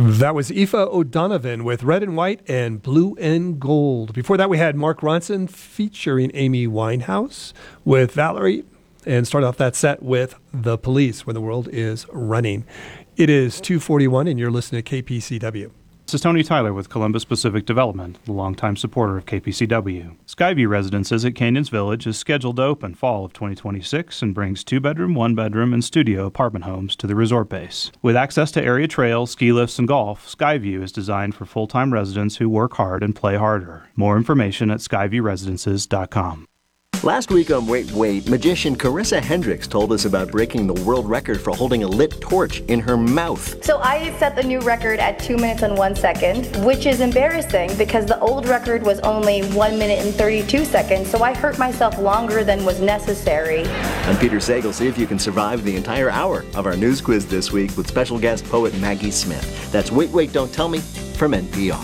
That was Aoife O'Donovan with Red and White and Blue and Gold. Before that, we had Mark Ronson featuring Amy Winehouse with Valerie, and started off that set with The Police, When the World is Running. It is 2:41, and you're listening to KPCW. This is Tony Tyler with Columbus Pacific Development, the longtime supporter of KPCW. Skyview Residences at Canyons Village is scheduled to open fall of 2026 and brings 2-bedroom, 1-bedroom, and studio apartment homes to the resort base. With access to area trails, ski lifts, and golf, Skyview is designed for full-time residents who work hard and play harder. More information at skyviewresidences.com. Last week on Wait, Wait, magician Carissa Hendricks told us about breaking the world record for holding a lit torch in her mouth. So I set the new record at 2 minutes and 1 second, which is embarrassing because the old record was only 1 minute and 32 seconds, so I hurt myself longer than was necessary. I'm Peter Sagal. See if you can survive the entire hour of our news quiz this week with special guest poet Maggie Smith. That's Wait, Wait, Don't Tell Me from NPR.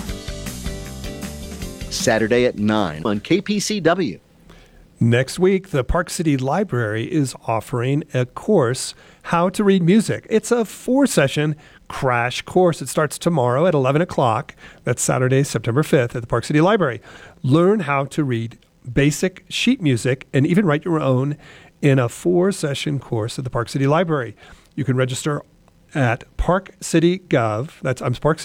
Saturday at 9 on KPCW. Next week, the Park City Library is offering a course, How to Read Music. It's a 4-session crash course. It starts tomorrow at 11 o'clock. That's Saturday, September 5th at the Park City Library. Learn how to read basic sheet music and even write your own in a 4-session course at the Park City Library. You can register at parkcity.gov. That's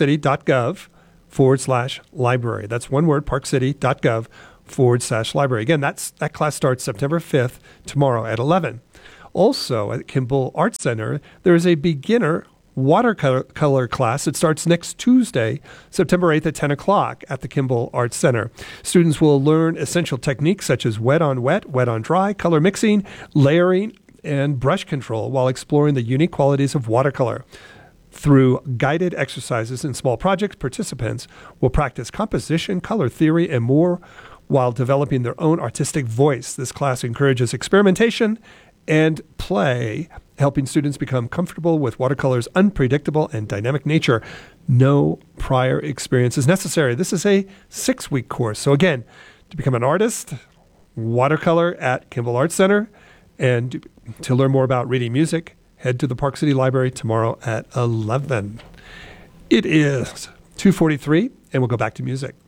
parkcity.gov/library. That's one word, parkcity.gov/library. Again, that class starts September 5th, tomorrow at 11. Also, at Kimball Arts Center, there is a beginner watercolor class. It starts next Tuesday, September 8th at 10 o'clock at the Kimball Arts Center. Students will learn essential techniques such as wet on wet, wet on dry, color mixing, layering, and brush control while exploring the unique qualities of watercolor. Through guided exercises and small projects, participants will practice composition, color theory, and more while developing their own artistic voice. This class encourages experimentation and play, helping students become comfortable with watercolor's unpredictable and dynamic nature. No prior experience is necessary. This is a 6-week course. So again, to become an artist, watercolor at Kimball Arts Center, and to learn more about reading music, head to the Park City Library tomorrow at 11. It is 2:43, and we'll go back to music.